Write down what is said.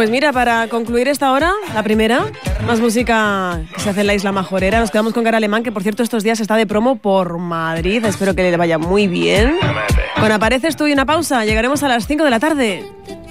Pues mira, para concluir esta hora, la primera, más música que se hace en la Isla Majorera. Nos quedamos con Gara Alemán, que por cierto estos días está de promo por Madrid. Espero que le vaya muy bien. Con Apareces tú y una pausa, llegaremos a las 5 de la tarde.